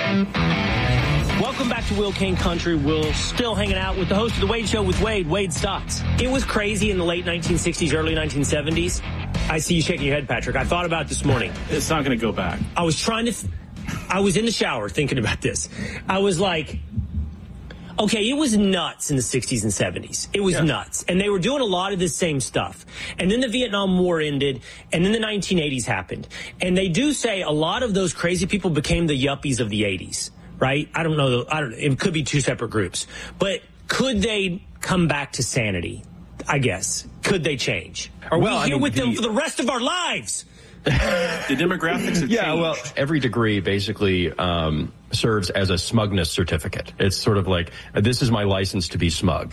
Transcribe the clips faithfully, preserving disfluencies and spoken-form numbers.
Welcome back to Will Kane Country. Will still hanging out with the host of The Wade Show with Wade, Wade Stotts. It was crazy in the late nineteen sixties, early nineteen seventies. I see you shaking your head, Patrick. I thought about it this morning. It's not going to go back. I was trying to, th- I was in the shower thinking about this. I was like, okay, it was nuts in the sixties and seventies. It was yeah. nuts. And they were doing a lot of this same stuff. And then the Vietnam War ended, and then the nineteen eighties happened. And they do say a lot of those crazy people became the yuppies of the eighties, right? I don't know. I don't. It could be two separate groups. But could they come back to sanity, I guess? Could they change? Are well, we here I mean, with the, them for the rest of our lives? The demographics have yeah, changed. Well, every degree basically um, serves as a smugness certificate. It's sort of like, this is my license to be smug.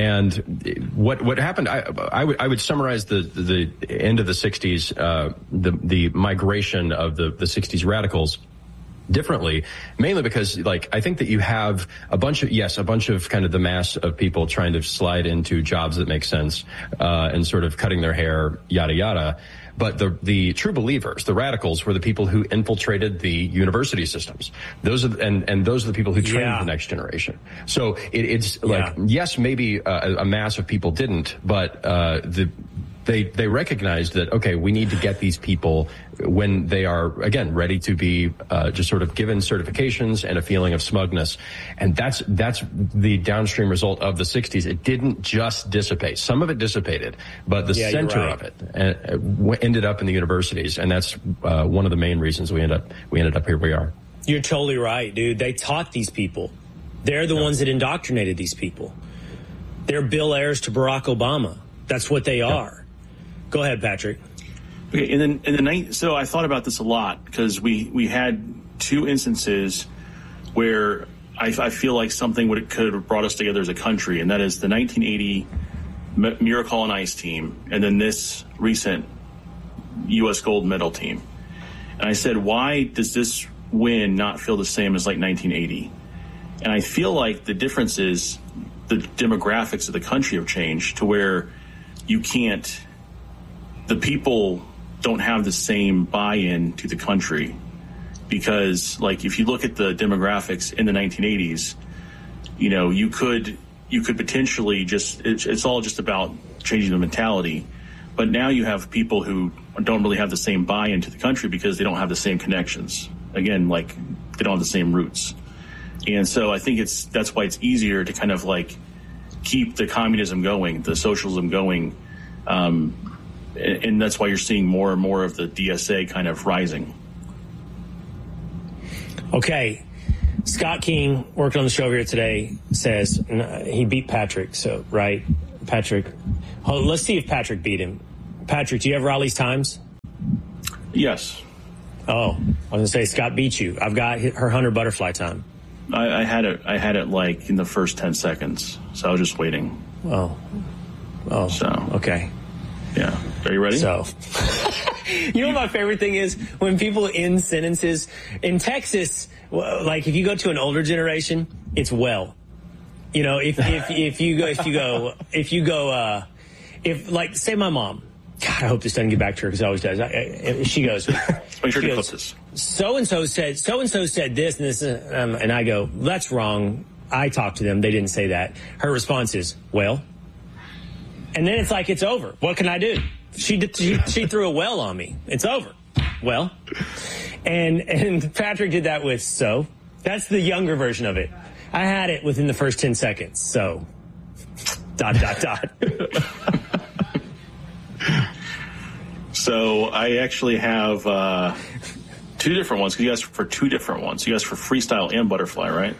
And what what happened, I, I, w- I would summarize the, the end of the sixties, uh, the, the migration of the, the sixties radicals differently, mainly because, like, I think that you have a bunch of, yes, a bunch of kind of the mass of people trying to slide into jobs that make sense, uh, and sort of cutting their hair, yada, yada. But the the true believers, the radicals, were the people who infiltrated the university systems. Those are, and and those are the people who trained yeah. the next generation. So it, it's like, yeah. yes, maybe a, a mass of people didn't, but uh, the they they recognized that, okay, we need to get these people when they are, again, ready to be uh, just sort of given certifications and a feeling of smugness. And that's that's the downstream result of the sixties. It didn't just dissipate. Some of it dissipated, but the yeah, center right. of it uh, ended up in the universities. And that's uh, one of the main reasons we ended up, we ended up here we are. You're totally right, dude. They taught these people. They're the yeah. ones that indoctrinated these people. They're Bill heirs to Barack Obama. That's what they yeah. are. Go ahead, Patrick. Okay, in the, in the night, so I thought about this a lot because we, we had two instances where I, I feel like something would could have brought us together as a country, and that is the nineteen eighty Miracle on Ice team, and then this recent U S gold medal team. And I said, why does this win not feel the same as like nineteen eighty? And I feel like the difference is the demographics of the country have changed to where you can't. The people don't have the same buy-in to the country because, like, if you look at the demographics in the nineteen eighties, you know, you could you could potentially just it's, it's all just about changing the mentality. But now you have people who don't really have the same buy-in to the country because they don't have the same connections. Again, like, they don't have the same roots. And so I think it's that's why it's easier to kind of like keep the communism going, the socialism going. Um, And that's why you're seeing more and more of the D S A kind of rising. Okay. Scott King, working on the show here today, says he beat Patrick. So, right, Patrick. Hold, let's see if Patrick beat him. Patrick, do you have Raleigh's times? Yes. Oh, I was going to say Scott beat you. I've got her Hunter butterfly time. I, I had it. I had it like in the first ten seconds. So I was just waiting. Oh. Oh. So okay. Yeah. Are you ready? So, you know what my favorite thing is? When people end sentences in Texas, like if you go to an older generation, it's well. You know, if if if you go if you go if you go uh, if like say my mom. God, I hope this doesn't get back to her because it always does. I, I, she goes. Make sure to clip this. So and so said. So and so said this and this, um, and I go, that's wrong. I talked to them. They didn't say that. Her response is, well. And then it's like, it's over. What can I do? She did, she, she threw a well on me. It's over. Well, and and Patrick did that with so. That's the younger version of it. I had it within the first ten seconds. So, dot, dot, dot. So I actually have uh, two different ones because you guys for two different ones. You guys for freestyle and butterfly, right?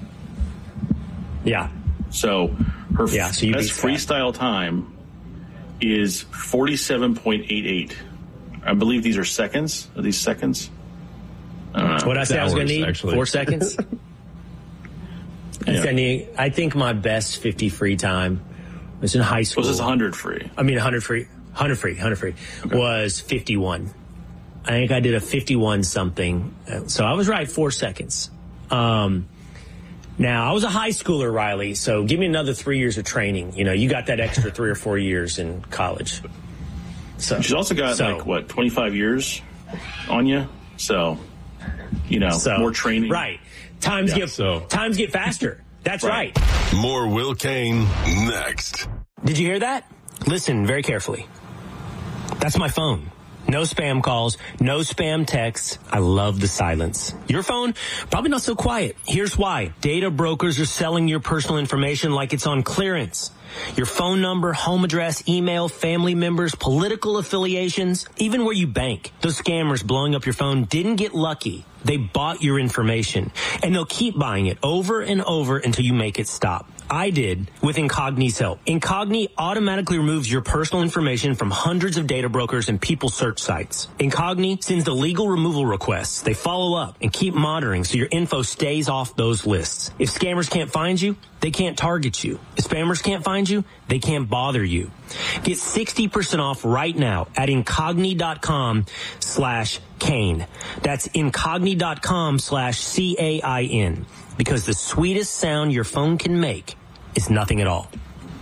Yeah. So her yeah, so best freestyle time is forty-seven point eight eight. I believe these are seconds. Are these seconds? I don't know. What I say I was going to need? Actually. Four seconds? Yeah. I, need, I think my best fifty free time was in high school. Was this one hundred free? I mean, one hundred free. one hundred free. one hundred free. Okay. Was fifty-one. I think I did a fifty-one something. So I was right four seconds. Um, now, I was a high schooler, Riley, so give me another three years of training. You know, you got that extra three or four years in college. So she's also got, so, like, what, twenty-five years on you? So you know, so, more training. Right. Times Yeah, get so. times get faster. That's right. Right. More Will Cain next. Did you hear that? Listen very carefully. That's my phone. No spam calls, no spam texts. I love the silence. Your phone, probably not so quiet. Here's why. Data brokers are selling your personal information like it's on clearance. Your phone number, home address, email, family members, political affiliations, even where you bank. Those scammers blowing up your phone didn't get lucky. They bought your information, and they'll keep buying it over and over until you make it stop. I did with Incogni's help. Incogni automatically removes your personal information from hundreds of data brokers and people search sites. Incogni sends the legal removal requests. They follow up and keep monitoring so your info stays off those lists. If scammers can't find you, they can't target you. If spammers can't find you, they can't bother you. Get sixty percent off right now at incogni.com slash Cain. That's incogni.com slash C A I N. Because the sweetest sound your phone can make is nothing at all.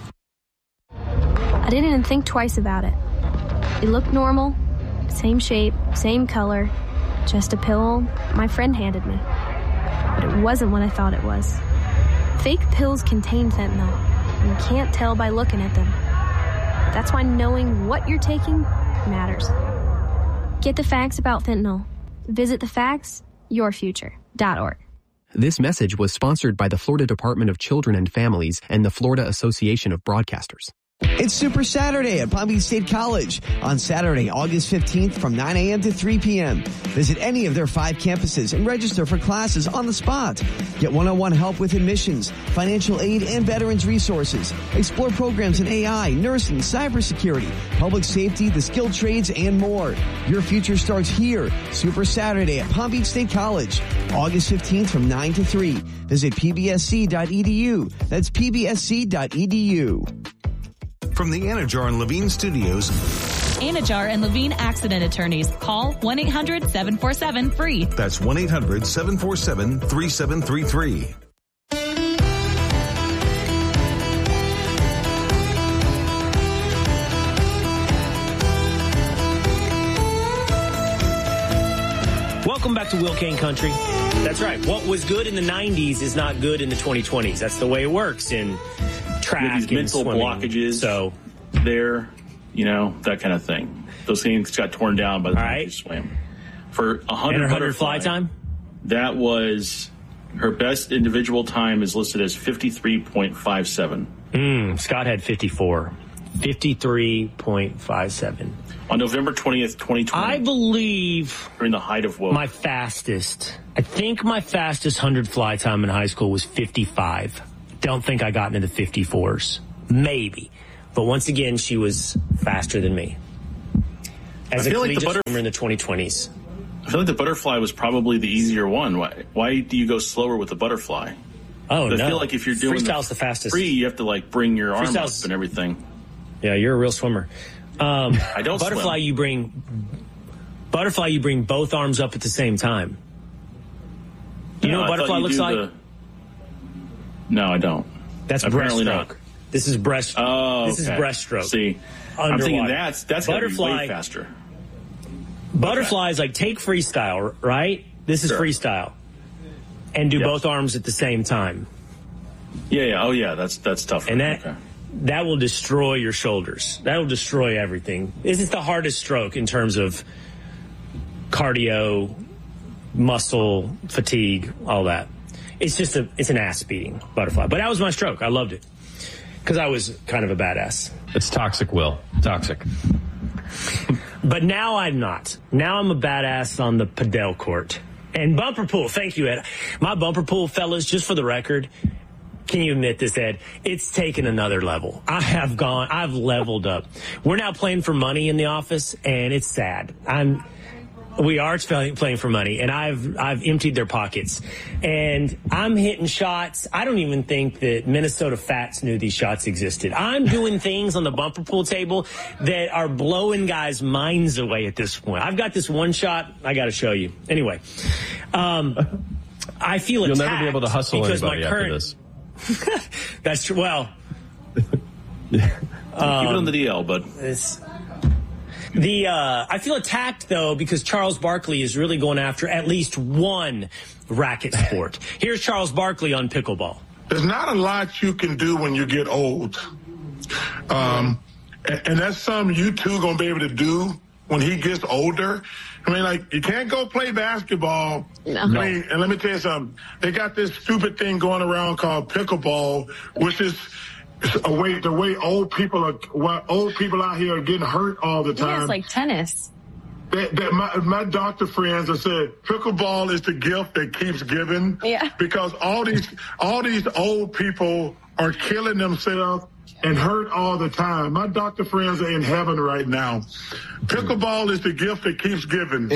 I didn't even think twice about it. It looked normal, same shape, same color, just a pill my friend handed me. But it wasn't what I thought it was. Fake pills contain fentanyl, and you can't tell by looking at them. That's why knowing what you're taking matters. Get the facts about fentanyl. Visit the facts your future dot org. This message was sponsored by the Florida Department of Children and Families and the Florida Association of Broadcasters. It's Super Saturday at Palm Beach State College on Saturday, August fifteenth from nine a.m. to three p.m. Visit any of their five campuses and register for classes on the spot. Get one-on-one help with admissions, financial aid, and veterans resources. Explore programs in A I, nursing, cybersecurity, public safety, the skilled trades, and more. Your future starts here. Super Saturday at Palm Beach State College, August fifteenth from nine to three. Visit p b s c dot e d u. That's p b s c dot e d u. From the Anajar and Levine Studios. Anajar and Levine Accident Attorneys. Call one eight hundred seven four seven free. That's one eight hundred seven four seven three seven three three. Welcome back to Will Cain Country. That's right. What was good in the nineties is not good in the twenty twenties. That's the way it works in track these and mental swimming. blockages So there, you know, that kind of thing. Those things got torn down by the time right. she swam. For a and hundred her hundred fly time? That was her best individual time is listed as fifty-three point five seven. Mm, Scott had fifty-four. fifty-three point five seven. On November twentieth, twenty twenty. I believe during the height of woke. My fastest, I think my fastest hundred fly time in high school was fifty-five. Don't think I got into the fifty-fours. Maybe. But once again, she was faster than me. As I a feel like the butter- swimmer in the twenty twenties. I feel like the butterfly was probably the easier one. Why, why do you go slower with the butterfly? Oh, I no. feel like if you're doing Freestyle's the, the fastest. Free, you have to like bring your arm Freestyle's- up and everything. Yeah, you're a real swimmer. Um, I don't butterfly, swim. you bring butterfly. You bring both arms up at the same time. Do you No, know what I thought butterfly you looks do like? the- No, I don't. That's Apparently breaststroke. not. This is breast. Oh, This is okay. breaststroke. See, I'm Underwater. thinking that's that's gotta be Butterfly- way faster. Butterfly is like take freestyle, right? This is Sure. freestyle, and do Yep. both arms at the same time, Yeah, yeah. Oh, yeah. That's that's tough. and that Okay. that will destroy your shoulders. That will destroy everything. This is the hardest stroke in terms of cardio, muscle fatigue, all that. It's just a it's an ass beating butterfly. But that was my stroke. I loved it because I was kind of a badass. It's toxic, Will. Toxic. But now I'm not. Now I'm a badass on the padel court. And bumper pool, thank you, Ed. My bumper pool, fellas, just for the record, can you admit this, Ed? It's taken another level. I have gone, I've leveled up. We're now playing for money in the office, and it's sad. I'm, we are playing for money, and I've I've emptied their pockets. And I'm hitting shots. I don't even think that Minnesota Fats knew these shots existed. I'm doing things on the bumper pool table that are blowing guys' minds away at this point. I've got this one shot I got to show you. Anyway, um, I feel You'll attacked never be able to hustle because my anybody current, after this. That's true. Well, Keep it on the D L, bud. it's The uh, I feel attacked, though, because Charles Barkley is really going after at least one racket sport. Here's Charles Barkley on pickleball. There's not a lot you can do when you get old. Um, and, and that's something you two going to be able to do when he gets older. I mean, like, you can't go play basketball. No. I mean, and let me tell you something. They got this stupid thing going around called pickleball, which is a way, the way old people are, what old people out here are getting hurt all the time. Yeah, it's like tennis. That, that my, my doctor friends have said pickleball is the gift that keeps giving. Yeah. Because all these, all these old people are killing themselves and hurt all the time. My doctor friends are in heaven right now. Pickleball is the gift that keeps giving.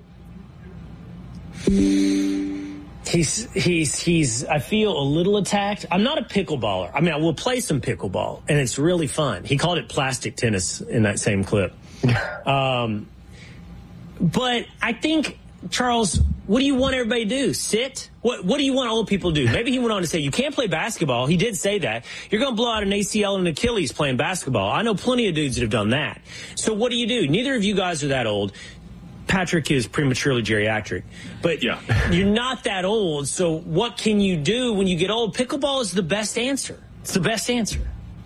He's, he's, he's, I feel a little attacked. I'm not a pickleballer. I mean, I will play some pickleball, and it's really fun. He called it plastic tennis in that same clip. Um, but I think, Charles, what do you want everybody to do? Sit? What What do you want old people to do? Maybe he went on to say, you can't play basketball. He did say that. You're going to blow out an A C L and an Achilles playing basketball. I know plenty of dudes that have done that. So what do you do? Neither of you guys are that old. Patrick is prematurely geriatric. But yeah. You're not that old, so what can you do when you get old? Pickleball is the best answer. It's the best answer.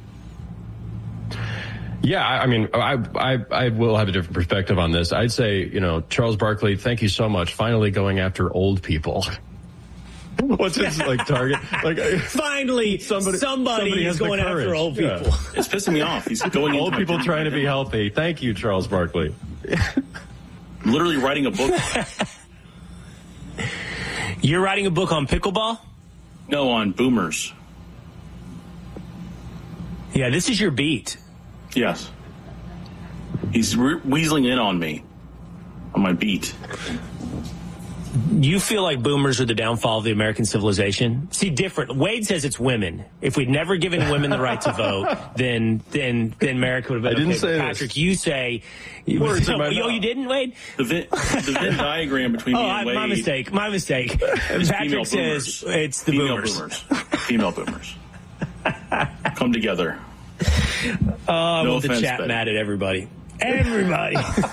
Yeah, I mean, I, I I will have a different perspective on this. I'd say, you know, Charles Barkley, thank you so much. Finally going after old people. What's his like target? Like finally, somebody, somebody, somebody is going after old people. Yeah. It's pissing me off. He's going old people trying to be healthy. Thank you, Charles Barkley. I'm literally writing a book. You're writing a book on pickleball? No, on boomers. Yeah, this is your beat. Yes. He's re- weaseling in on me, on my beat. You feel like boomers are the downfall of the American civilization? See, different. Wade says it's women. If we'd never given women the right to vote, then then then America would have been I didn't okay. say Patrick, this. you say... Words oh, in my oh, mouth. you didn't, Wade? The Venn, the Venn diagram between oh, me and I, Wade... my mistake. My mistake. Patrick says it's the female boomers. boomers. Female boomers. Come together. Oh, I no want the offense, chat Betty. mad at everybody. Everybody.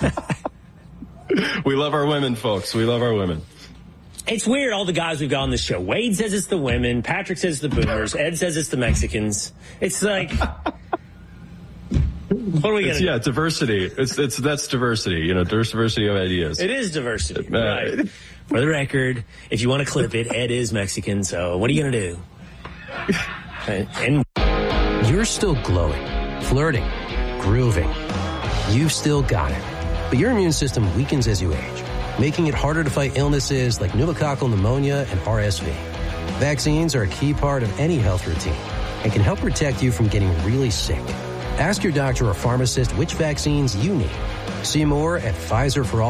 We love our women, folks. We love our women. It's weird, all the guys we've got on this show. Wade says it's the women. Patrick says it's the boomers. Ed says it's the Mexicans. It's like... What are we It's, gonna yeah, do? diversity. It's it's that's diversity. You know, diversity of ideas. It is diversity. Uh, Right. For the record, if you want to clip it, Ed is Mexican, so what are you going to do? And You're still glowing, flirting, grooving. You've still got it. But your immune system weakens as you age, making it harder to fight illnesses like pneumococcal pneumonia and R S V. Vaccines are a key part of any health routine and can help protect you from getting really sick. Ask your doctor or pharmacist which vaccines you need. See more at Pfizer for all.